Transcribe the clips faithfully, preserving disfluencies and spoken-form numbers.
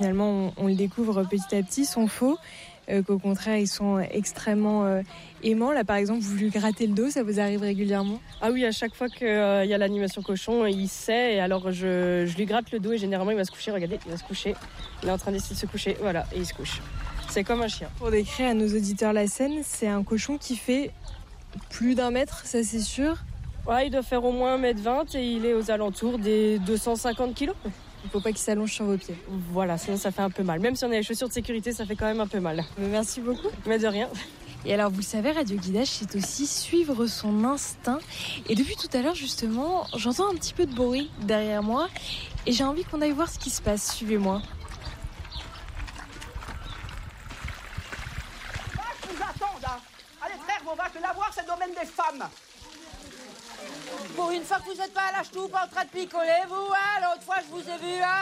finalement on, on le découvre petit à petit, sont faux, euh, qu'au contraire ils sont extrêmement euh, aimants. Là par exemple, vous lui grattez le dos, ça vous arrive régulièrement? Ah oui, à chaque fois qu'il euh, y a l'animation cochon, il sait, et alors je, je lui gratte le dos et généralement il va se coucher. Regardez, il va se coucher, il est en train d'essayer de se coucher, voilà, et il se couche. C'est comme un chien. Pour décrire à nos auditeurs la scène, c'est un cochon qui fait plus d'un mètre, ça c'est sûr. Ouais, il doit faire au moins un mètre vingt et il est aux alentours des deux cent cinquante kilos. Il ne faut pas qu'il s'allonge sur vos pieds. Voilà, sinon ça fait un peu mal. Même si on a les chaussures de sécurité, ça fait quand même un peu mal. Mais merci beaucoup. Mais de rien. Et alors, vous le savez, Radio Guidage, c'est aussi suivre son instinct. Et depuis tout à l'heure, justement, j'entends un petit peu de bruit derrière moi. Et j'ai envie qu'on aille voir ce qui se passe. Suivez-moi. Vaches nous attendent, hein. Allez, frère, vos vaches, la voir, c'est le domaine des femmes. Pour une fois que vous n'êtes pas à la ch'toupe en train de picoler, vous, hein. L'autre fois, je vous ai vu, hein.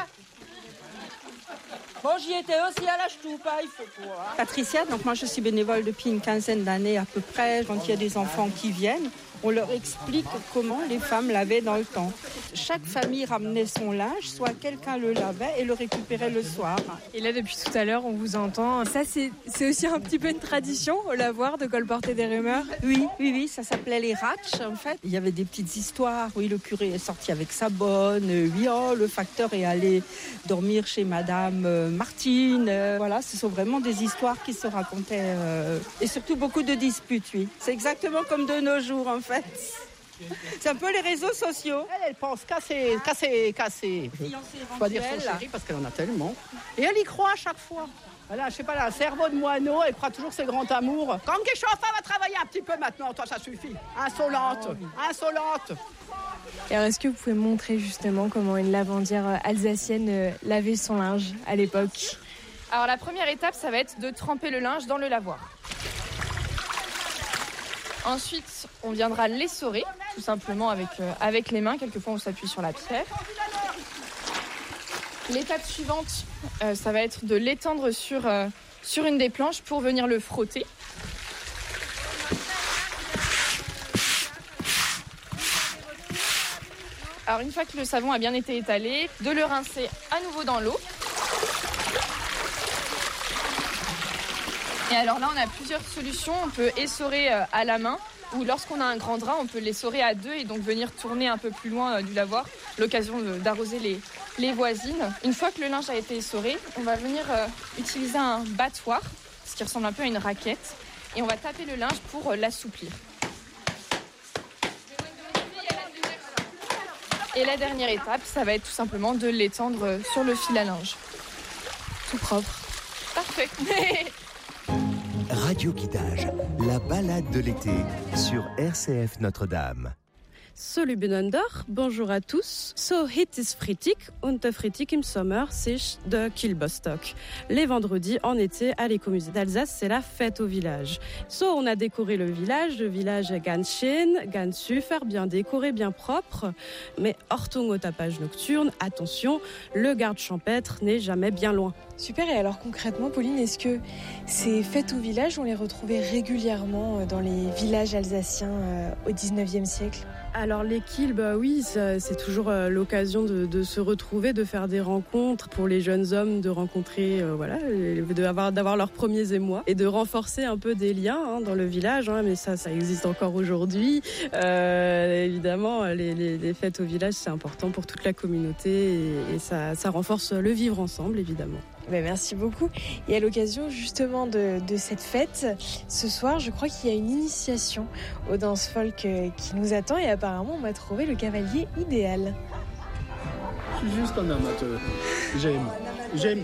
Bon, j'y étais aussi à la ch'toupe, hein, il faut pour. Hein. Patricia, donc moi je suis bénévole depuis une quinzaine d'années à peu près. Quand il y a des enfants qui viennent, on leur explique comment les femmes lavaient dans le temps. Chaque famille ramenait son linge, soit quelqu'un le lavait et le récupérait le soir. Et là, depuis tout à l'heure, on vous entend. Ça, c'est, c'est aussi un petit peu une tradition, au lavoir, de colporter des rumeurs. Oui, oui, oui, ça s'appelait les ratches, en fait. Il y avait des petites histoires. Oui, le curé est sorti avec sa bonne. Oui, oh, le facteur est allé dormir chez Madame Martine. Voilà, ce sont vraiment des histoires qui se racontaient. Euh, et surtout beaucoup de disputes, oui. C'est exactement comme de nos jours, en fait. C'est un peu les réseaux sociaux. Elle, elle pense casser, casser, casser. Je vais pas dire son chéri parce qu'elle en a tellement. Et elle y croit à chaque fois. Voilà, je sais pas, là, un cerveau de moineau, elle croit toujours ses grands amours. Quand Guéchauffa va travailler un petit peu maintenant, toi, ça suffit. Insolente, insolente. Et alors, est-ce que vous pouvez montrer justement comment une lavandière alsacienne lavait son linge à l'époque? Alors, la première étape, ça va être de tremper le linge dans le lavoir. Ensuite, on viendra l'essorer, tout simplement avec, euh, avec les mains. Quelquefois, on s'appuie sur la pierre. L'étape suivante, euh, ça va être de l'étendre sur, euh, sur une des planches pour venir le frotter. Alors, une fois que le savon a bien été étalé, de le rincer à nouveau dans l'eau. Et alors là, on a plusieurs solutions. On peut essorer à la main ou lorsqu'on a un grand drap, on peut l'essorer à deux et donc venir tourner un peu plus loin du lavoir, l'occasion d'arroser les, les voisines. Une fois que le linge a été essoré, on va venir utiliser un battoir, ce qui ressemble un peu à une raquette, et on va taper le linge pour l'assouplir. Et la dernière étape, ça va être tout simplement de l'étendre sur le fil à linge. Tout propre. Parfait. Radio Guidage, la balade de l'été sur R C F Notre-Dame. So, liebe bonjour à tous. So, het is Freitag und der Freitag im Sommer sich de Kilbostock. Les vendredis en été à l'écomusée d'Alsace, c'est la fête au village. So, on a décoré le village. Le village est ganz schön, ganz super, bien décoré, bien propre. Mais Hortung au tapage nocturne, attention, le garde champêtre n'est jamais bien loin. Super, et alors concrètement, Pauline, est-ce que ces fêtes au village, on les retrouvait régulièrement dans les villages alsaciens au dix-neuvième siècle ? Alors les kilbs, bah oui, ça, c'est toujours euh, l'occasion de, de se retrouver, de faire des rencontres pour les jeunes hommes, de rencontrer, euh, voilà, d'avoir, d'avoir leurs premiers émois et de renforcer un peu des liens hein, dans le village. Hein, mais ça, ça existe encore aujourd'hui. Euh, évidemment, les, les, les fêtes au village, c'est important pour toute la communauté et, et ça, ça renforce le vivre ensemble, évidemment. Ben merci beaucoup. Et à l'occasion justement de, de cette fête, ce soir, je crois qu'il y a une initiation aux danses folk qui nous attend et apparemment on va trouver le cavalier idéal. Je suis juste un amateur. J'aime. J'aime.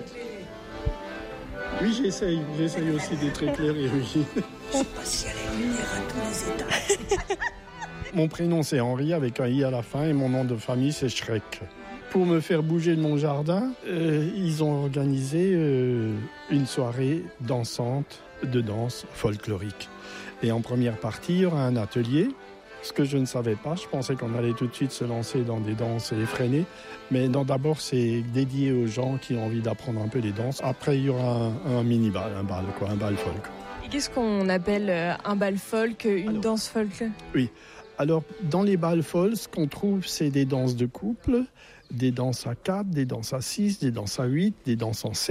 Oui, j'essaye. J'essaye aussi d'être éclairé, oui. Je sais pas si elle est lumière à tous les étages. Mon prénom c'est Henri avec un i à la fin et mon nom de famille c'est Schreck. Pour me faire bouger de mon jardin, euh, ils ont organisé euh, une soirée dansante de danse folklorique. Et en première partie, il y aura un atelier. Ce que je ne savais pas, je pensais qu'on allait tout de suite se lancer dans des danses effrénées. Mais non, d'abord, c'est dédié aux gens qui ont envie d'apprendre un peu les danses. Après, il y aura un, un mini-bal, un bal, quoi, un bal folk. Et qu'est-ce qu'on appelle un bal folk, une Alors, danse folk ? Oui. Alors, dans les bals folk, ce qu'on trouve, c'est des danses de couple, des danses à quatre, des danses à six, des danses à huit, des danses en sept.